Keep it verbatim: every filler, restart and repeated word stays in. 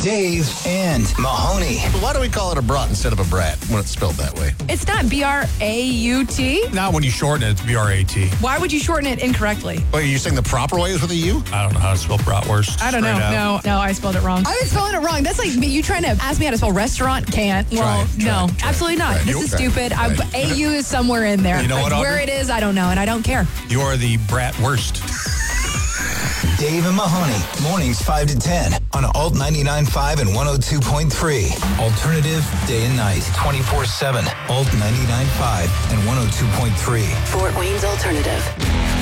Dave and Mahoney. Why do we call it a brat instead of a brat when it's spelled that way? It's not B R A U T. Not when you shorten it, it's B R A T. Why would you shorten it incorrectly? Wait, are you saying the proper way is with a U? I don't know how to spell bratwurst. I don't know. Out. No, no, I spelled it wrong. I've been spelling it wrong. That's like me- you trying to ask me how to spell restaurant. Can't. Try Well, it, try no, it, try absolutely it. not. Right, This you- is okay. stupid. I, Right. A U is somewhere in there. You know what, Where Audrey? it is, I don't know, and I don't care. You are the bratwurst. Dave and Mahoney. Mornings five to ten on Alt ninety-nine point five and one oh two point three. Alternative day and night. twenty-four seven. Alt ninety-nine point five and one oh two point three. Fort Wayne's Alternative.